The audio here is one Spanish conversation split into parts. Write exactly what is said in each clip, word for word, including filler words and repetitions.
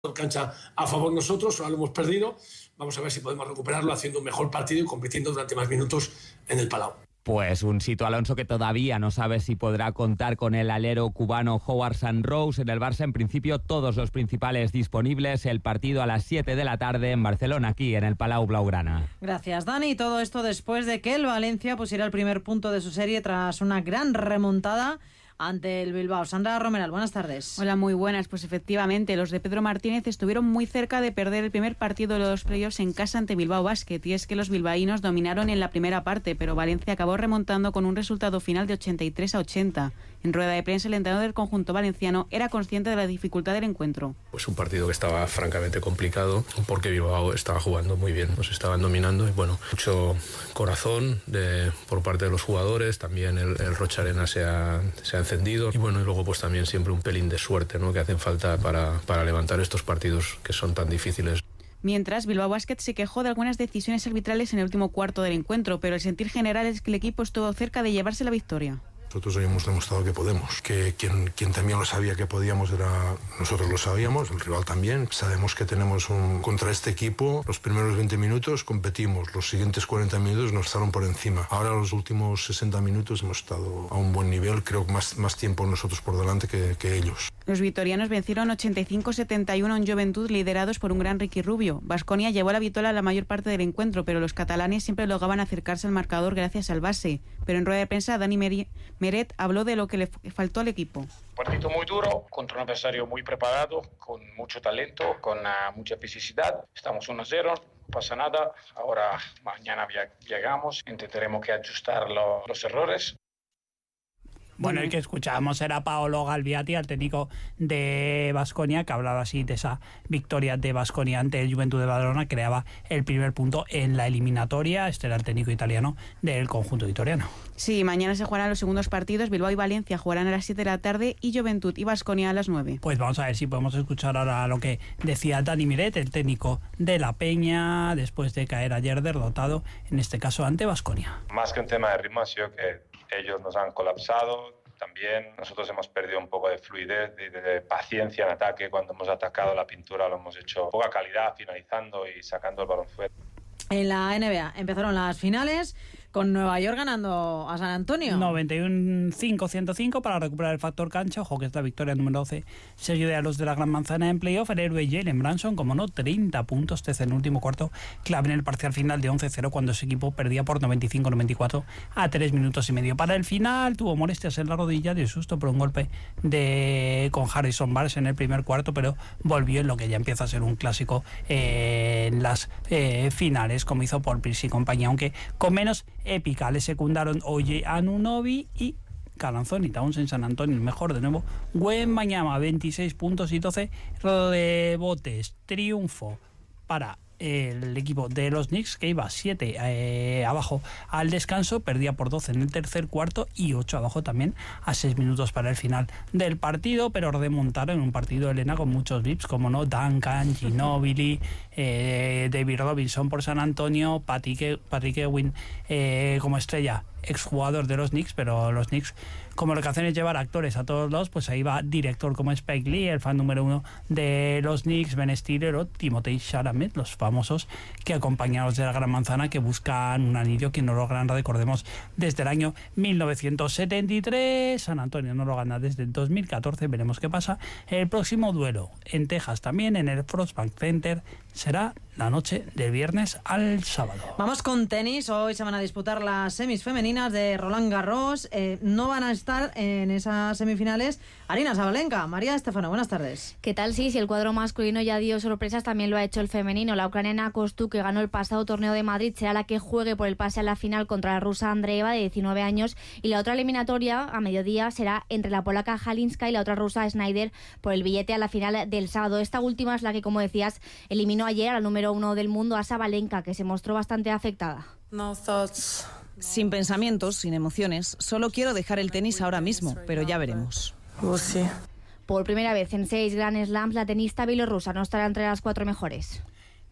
cancha a favor nosotros, ahora lo hemos perdido. Vamos a ver si podemos recuperarlo haciendo un mejor partido y compitiendo durante más minutos en el Palau. Pues un Sito Alonso que todavía no sabe si podrá contar con el alero cubano Howard Sanrose en el Barça. En principio, todos los principales disponibles. El partido a las siete de la tarde en Barcelona, aquí en el Palau Blaugrana. Gracias, Dani. Todo esto después de que el Valencia pusiera el primer punto de su serie tras una gran remontada ante el Bilbao. Sandra Romeral, buenas tardes. Hola, muy buenas. Pues efectivamente, los de Pedro Martínez estuvieron muy cerca de perder el primer partido de los playoffs en casa ante Bilbao Basket, y es que los bilbaínos dominaron en la primera parte, pero Valencia acabó remontando con un resultado final de ochenta y tres a ochenta. En rueda de prensa, el entrenador del conjunto valenciano era consciente de la dificultad del encuentro. Pues un partido que estaba francamente complicado porque Bilbao estaba jugando muy bien, nos estaban dominando y bueno, mucho corazón de, por parte de los jugadores, también el, el Rocha Arena se ha, se ha encendido y bueno, y luego pues también siempre un pelín de suerte, ¿no?, que hacen falta para, para levantar estos partidos que son tan difíciles. Mientras, Bilbao Basket se quejó de algunas decisiones arbitrales en el último cuarto del encuentro, pero el sentir general es que el equipo estuvo cerca de llevarse la victoria. Nosotros hoy hemos demostrado que podemos, que quien, quien también lo sabía que podíamos era nosotros, lo sabíamos, el rival también. Sabemos que tenemos un contra este equipo, los primeros veinte minutos competimos, los siguientes cuarenta minutos nos estaban por encima. Ahora los últimos sesenta minutos hemos estado a un buen nivel, creo que más, más tiempo nosotros por delante que, que ellos. Los vitorianos vencieron ochenta y cinco a setenta y uno en Juventud, liderados por un gran Ricky Rubio. Baskonia llevó la vitola la mayor parte del encuentro, pero los catalanes siempre lograban acercarse al marcador gracias al base. Pero en rueda de prensa, Dani Meri Meret habló de lo que le faltó al equipo. Partido muy duro, contra un adversario muy preparado, con mucho talento, con uh, mucha fisicidad. Estamos uno a cero, no pasa nada. Ahora, mañana llegamos, intentaremos que ajustar lo, los errores. Bueno, el que escuchábamos era Paolo Galviati, el técnico de Baskonia, que hablaba así de esa victoria de Baskonia ante el Juventud de Badalona, creaba el primer punto en la eliminatoria. Este era el técnico italiano del conjunto vitoriano. Sí, mañana se jugarán los segundos partidos. Bilbao y Valencia jugarán a las siete de la tarde y Juventud y Baskonia a las nueve. Pues vamos a ver si podemos escuchar ahora lo que decía Dani Miret, el técnico de la Peña, después de caer ayer derrotado, en este caso ante Baskonia. Más que un tema de ritmo, ha sido que ellos nos han colapsado. También nosotros hemos perdido un poco de fluidez, de, de, de paciencia en ataque. Cuando hemos atacado la pintura lo hemos hecho poca calidad, finalizando y sacando el balón fuera. En la N B A empezaron las finales con Nueva York ganando a San Antonio. noventa y uno a cinco, ciento cinco para recuperar el factor cancha. Ojo que es la victoria número doce. Seguido de los de la Gran Manzana en playoff. El héroe Jalen Brunson, como no, treinta puntos desde el último cuarto, clave en el parcial final de once cero cuando su equipo perdía por noventa y cinco a noventa y cuatro a tres minutos y medio. Para el final tuvo molestias en la rodilla de susto por un golpe de con Harrison Barnes en el primer cuarto, pero volvió en lo que ya empieza a ser un clásico eh, en las eh, finales, como hizo Paul Pierce y compañía, aunque con menos épica. Le secundaron Oye Anunoby y Calanzón y Towns en San Antonio. El mejor de nuevo, Wembanyama, veintiséis puntos y doce rebotes. Triunfo para el equipo de los Knicks, que iba siete eh, abajo al descanso, perdía por doce en el tercer cuarto y ocho abajo también a seis minutos para el final del partido, pero remontaron en un partido, Elena, con muchos V I Ps, como no, Duncan, Ginobili, eh, David Robinson por San Antonio, Patrick, Patrick Ewing eh, como estrella, exjugador de los Knicks, pero los Knicks, como lo que hacen es llevar actores a todos los, pues ahí va director como Spike Lee, el fan número uno de los Knicks, Ben Stiller o Timothée Chalamet, los famosos que acompañan a los de la Gran Manzana, que buscan un anillo que no logran, recordemos, desde el año mil novecientos setenta y tres. San Antonio no lo gana desde el dos mil catorce, veremos qué pasa. El próximo duelo en Texas, también en el Frostbank Center, será la noche del viernes al sábado. Vamos con tenis. Hoy se van a disputar las semis femeninas de Roland Garros. Eh, no van a estar en esas semifinales Aryna Sabalenka. María Estefano, buenas tardes. ¿Qué tal? Sí, si el cuadro masculino ya dio sorpresas, también lo ha hecho el femenino. La ucraniana Kostu, que ganó el pasado torneo de Madrid, será la que juegue por el pase a la final contra la rusa Andreeva, de diecinueve años, y la otra eliminatoria a mediodía será entre la polaca Halinska y la otra rusa Schneider por el billete a la final del sábado. Esta última es la que, como decías, eliminó ayer a la número uno del mundo, a Sabalenka, que se mostró bastante afectada. No thoughts. Sin pensamientos, sin emociones. Solo quiero dejar el tenis ahora mismo, pero ya veremos. We'll see. Por primera vez en seis Grand Slams, la tenista bielorrusa no estará entre las cuatro mejores.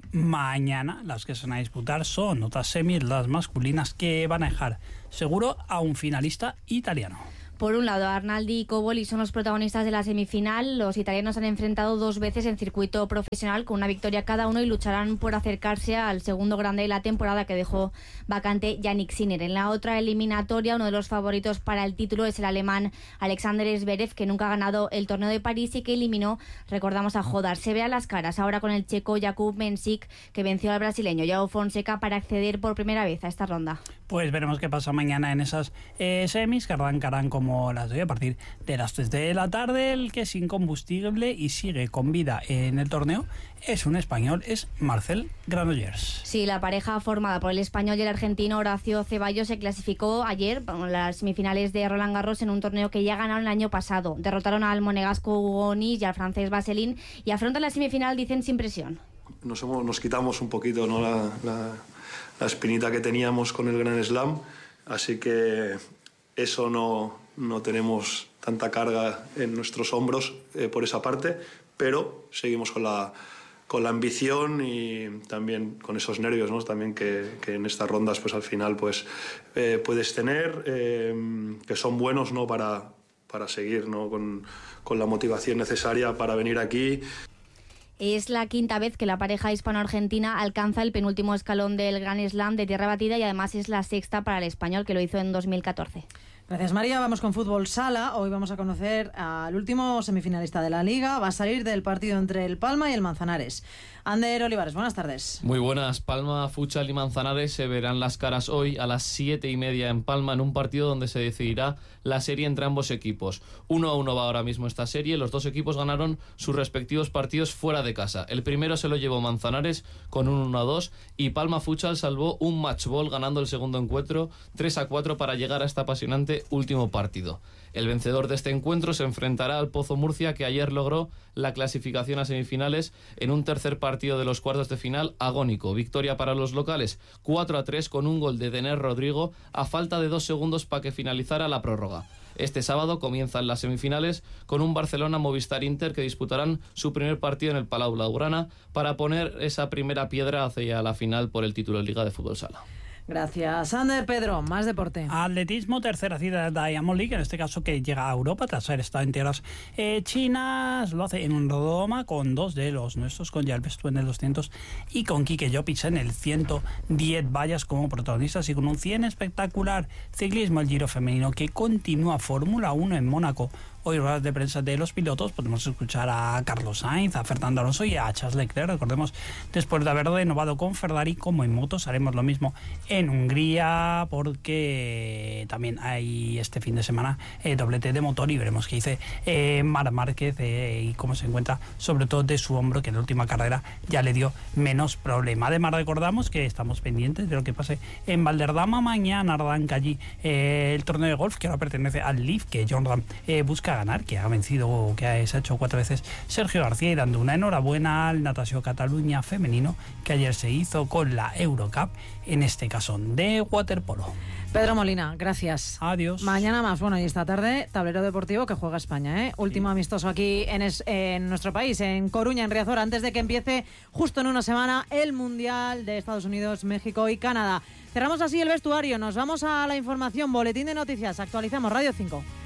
Mañana las que se van a disputar son otras semis, las masculinas, que van a dejar seguro a un finalista italiano. Por un lado, Arnaldi y Cobolli son los protagonistas de la semifinal. Los italianos han enfrentado dos veces en circuito profesional con una victoria cada uno y lucharán por acercarse al segundo grande de la temporada que dejó vacante Yannick Sinner. En la otra eliminatoria, uno de los favoritos para el título es el alemán Alexander Zverev, que nunca ha ganado el torneo de París y que eliminó, recordamos, a Jodar. Se ve a las caras ahora con el checo Jakub Mensik, que venció al brasileño João Fonseca para acceder por primera vez a esta ronda. Pues veremos qué pasa mañana en esas eh, semis que arrancarán como las de hoy a partir de las tres de la tarde. El que es incombustible y sigue con vida en el torneo es un español, es Marcel Granollers. Sí, la pareja formada por el español y el argentino Horacio Ceballos se clasificó ayer en las semifinales de Roland Garros en un torneo que ya ganaron el año pasado. Derrotaron al monegasco Hugo Onis y al francés Vaseline y afrontan la semifinal, dicen, sin presión. Nos, hemos, nos quitamos un poquito, ¿no?, la, la, la espinita que teníamos con el Grand Slam, así que eso no, no tenemos tanta carga en nuestros hombros eh, por esa parte, pero seguimos con la, con la ambición y también con esos nervios, ¿no?, también que, que en estas rondas pues al final pues eh, puedes tener, eh, que son buenos, ¿no?, para, para seguir, ¿no?, con, con la motivación necesaria para venir aquí. Es la quinta vez que la pareja hispano-argentina alcanza el penúltimo escalón del Grand Slam de tierra batida y además es la sexta para el español, que lo hizo en dos mil catorce. Gracias, María. Vamos con fútbol sala. Hoy vamos a conocer al último semifinalista de la Liga. Va a salir del partido entre el Palma y el Manzanares. Ander Olivares, buenas tardes. Muy buenas. Palma, Futsal y Manzanares se verán las caras hoy a las siete y media en Palma en un partido donde se decidirá la serie entre ambos equipos. Uno a uno va ahora mismo esta serie. Los dos equipos ganaron sus respectivos partidos fuera de casa. El primero se lo llevó Manzanares con un uno a dos y Palma Futsal salvó un match ball ganando el segundo encuentro tres a cuatro para llegar a esta apasionante último partido. El vencedor de este encuentro se enfrentará al Pozo Murcia, que ayer logró la clasificación a semifinales en un tercer partido de los cuartos de final agónico. Victoria para los locales, cuatro a tres, con un gol de Dener Rodrigo a falta de dos segundos para que finalizara la prórroga. Este sábado comienzan las semifinales con un Barcelona-Movistar Inter que disputarán su primer partido en el Palau Blaugrana para poner esa primera piedra hacia la final por el título de Liga de Fútbol Sala. Gracias, Ander. Pedro, más deporte. Atletismo, tercera cita de Diamond League, en este caso que llega a Europa tras haber estado en tierras eh, chinas. Lo hace en un Rodoma con dos de los nuestros, con Jalves en el doscientos y con Quique Llopis en el ciento diez vallas como protagonistas, y con un cien espectacular. Ciclismo, el Giro femenino que continúa. Fórmula uno en Mónaco. Hoy, ruedas de prensa de los pilotos, podemos escuchar a Carlos Sainz, a Fernando Alonso y a Charles Leclerc. Recordemos, después de haber renovado con Ferrari, como en motos, haremos lo mismo en Hungría, porque también hay este fin de semana eh, doblete de motor, y veremos qué dice eh, Marc Márquez eh, y cómo se encuentra, sobre todo de su hombro, que en la última carrera ya le dio menos problema. Además, recordamos que estamos pendientes de lo que pase en Valderdama. Mañana arranca allí eh, el torneo de golf, que ahora pertenece al L I V, que John Ram eh, busca ganar, que ha vencido, que ha, se ha hecho cuatro veces Sergio García, y dando una enhorabuena al Natació Cataluña femenino, que ayer se hizo con la Eurocup, en este caso de waterpolo. Pedro Molina, gracias. Adiós. Mañana más. Bueno, y esta tarde, tablero deportivo que juega España, ¿eh? Último sí. amistoso aquí en, es, en nuestro país, en Coruña, en Riazor, antes de que empiece justo en una semana el Mundial de Estados Unidos, México y Canadá. Cerramos así el vestuario, nos vamos a la información, boletín de noticias, actualizamos Radio cinco.